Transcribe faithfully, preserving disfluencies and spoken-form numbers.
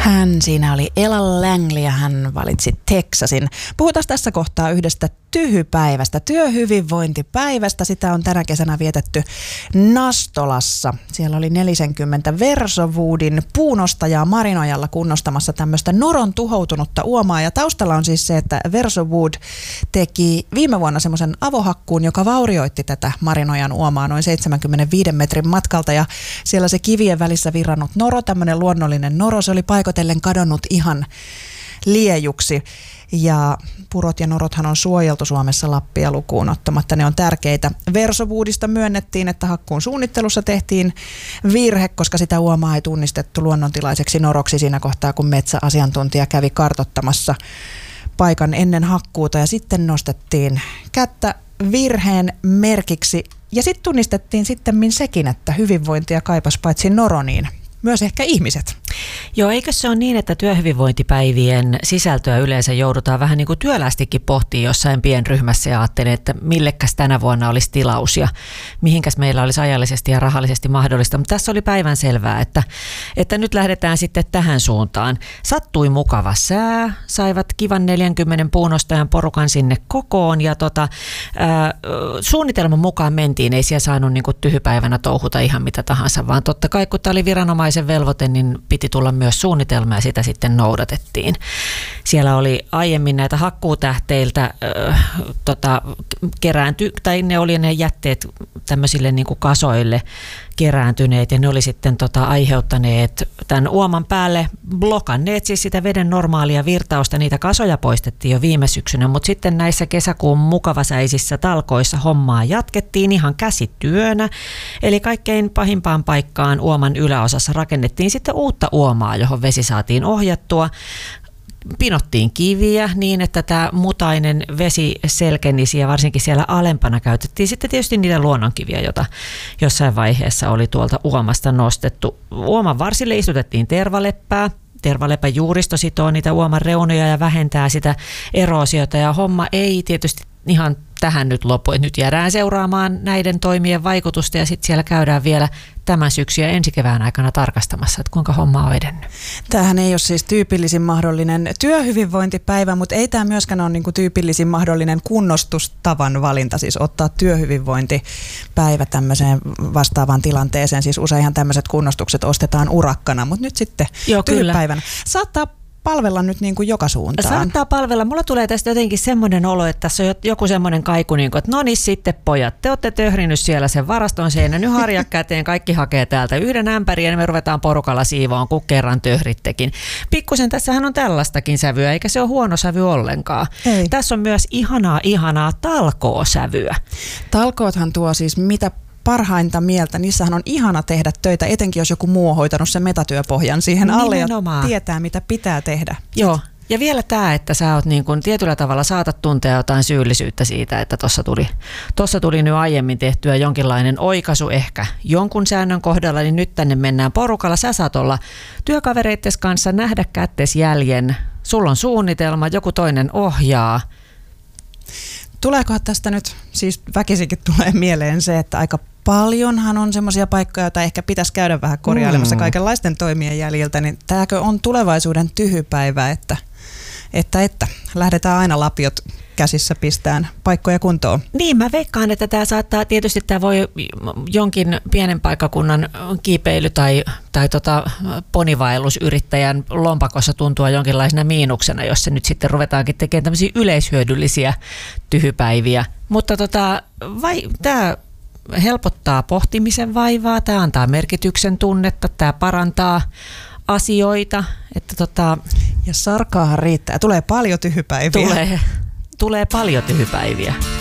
Hän siinä oli Ella Langley ja hän valitsi Texasin. Puhutaan tässä kohtaa yhdestä tyhypäivästä, työhyvinvointipäivästä. Sitä on tänä kesänä vietetty Nastolassa. Siellä oli neljäkymmentä Versowoodin puunostajaa Marinojalla kunnostamassa tämmöistä noron tuhoutunutta uomaa. Ja taustalla on siis se, että Versowood teki viime vuonna semmoisen avohakkuun, joka vaurioitti tätä Marinojan uomaa noin seitsemänkymmentäviisi metrin matkalta. Ja siellä se kivien välissä virrannut noro, tämmöinen luonnollinen noro, se oli paikotellen kadonnut ihan liejuksi. Ja purot ja norothan on suojeltu Suomessa Lappia lukuun ottamatta. Ne on tärkeitä. Versowoodista myönnettiin, että hakkuun suunnittelussa tehtiin virhe, koska sitä uomaa ei tunnistettu luonnontilaiseksi noroksi siinä kohtaa, kun metsäasiantuntija kävi kartoittamassa paikan ennen hakkuuta. Ja sitten nostettiin kättä virheen merkiksi. Ja sitten tunnistettiin sittemmin sekin, että hyvinvointia kaipas paitsi noro, niin myös ehkä ihmiset. Joo, eikö se ole niin, että työhyvinvointipäivien sisältöä yleensä joudutaan vähän niin kuin työlästikin pohtimaan jossain pienryhmässä ja ajattelee, että millekäs tänä vuonna olisi tilaus ja mihinkäs meillä olisi ajallisesti ja rahallisesti mahdollista. Mutta tässä oli päivän selvää, että, että nyt lähdetään sitten tähän suuntaan. Sattui mukava sää, saivat kivan neljänkymmenen puunostajan porukan sinne kokoon ja tota, ää, suunnitelman mukaan mentiin. Ei siellä saanut niin kuin tyhypäivänä touhuta ihan mitä tahansa, vaan totta kai kun tämä oli viranomaisen velvoite, niin piti tulla myös suunnitelma ja sitä sitten noudatettiin. Siellä oli aiemmin näitä hakkuutähteiltä äh, tota, keräänty, tai ne oli ne jätteet tämmöisille niin kuin kasoille kerääntyneet ja ne oli sitten tota, aiheuttaneet tämän uoman päälle, blokanneet siis sitä veden normaalia virtausta. Niitä kasoja poistettiin jo viime syksynä, mutta sitten näissä kesäkuun mukavasäisissä talkoissa hommaa jatkettiin ihan käsityönä. Eli kaikkein pahimpaan paikkaan uoman yläosassa rakennettiin sitten uutta uomaa, johon vesi saatiin ohjattua. Pinottiin kiviä niin, että tämä mutainen vesi selkenisi ja varsinkin siellä alempana käytettiin sitten tietysti niitä luonnonkiviä, joita jossain vaiheessa oli tuolta uomasta nostettu. Uoman varsille istutettiin tervaleppää. Tervalepän juuristo sitoo niitä uoman reunoja ja vähentää sitä eroosiota ja homma ei tietysti ihan tähän nyt lopu. Nyt jäädään seuraamaan näiden toimien vaikutusta ja sitten siellä käydään vielä tämän syksyn ja ensi kevään aikana tarkastamassa, että kuinka homma on edennyt. Tämähän ei ole siis tyypillisin mahdollinen työhyvinvointipäivä, mutta ei tämä myöskään ole niinku tyypillisin mahdollinen kunnostustavan valinta, siis ottaa työhyvinvointipäivä tämmöiseen vastaavaan tilanteeseen. Siis useinhan tämmöiset kunnostukset ostetaan urakkana, mutta nyt sitten Joo, tyhypäivänä. Saattaa palvella nyt niin kuin joka suuntaan. Saattaa palvella. Mulla tulee tästä jotenkin semmoinen olo, että tässä on joku semmoinen kaiku, niin kuin, että no niin sitten pojat, te olette töhrinyt siellä sen varaston seinän, nyt harja käteen, kaikki hakee täältä yhden ämpärin ja me ruvetaan porukalla siivoon, kun kerran töhrittekin. Pikkusen tässähän on tällaistakin sävyä, eikä se ole huono sävy ollenkaan. Ei. Tässä on myös ihanaa, ihanaa talkoosävyä. Talkoothan tuo siis mitä parhainta mieltä. Niissähän on ihana tehdä töitä, etenkin jos joku muu on hoitanut sen metatyöpohjan siihen alle ja tietää, mitä pitää tehdä. Joo. Ja vielä tämä, että sä oot niin kun tietyllä tavalla saatat tuntea jotain syyllisyyttä siitä, että tuossa tuli, tossa tuli nyt aiemmin tehtyä jonkinlainen oikaisu ehkä jonkun säännön kohdalla, niin nyt tänne mennään porukalla. Sä saat olla työkavereittes kanssa, nähdä kättes jäljen, sulla on suunnitelma, joku toinen ohjaa. Tuleekohan tästä nyt, siis väkisinkin tulee mieleen se, että aika paljonhan on semmoisia paikkoja, joita ehkä pitäisi käydä vähän korjailemassa mm. kaikenlaisten toimien jäljiltä, niin tämäkö on tulevaisuuden tyhypäivä, että, että, että lähdetään aina lapiot käsissä pistään paikkoja kuntoon. Niin, mä veikkaan, että tämä saattaa, tietysti tämä voi jonkin pienen paikkakunnan kiipeily tai, tai tota ponivaellusyrittäjän lompakossa tuntua jonkinlaisena miinuksena, jos se nyt sitten ruvetaankin tekemään tämmöisiä yleishyödyllisiä tyhypäiviä. Mutta tota, vai, tämä helpottaa pohtimisen vaivaa, tämä antaa merkityksen tunnetta, tämä parantaa asioita. Että tota, ja sarkaahan riittää. Tulee paljon tyhypäiviä. Tulee, tulee paljon tyhypäiviä.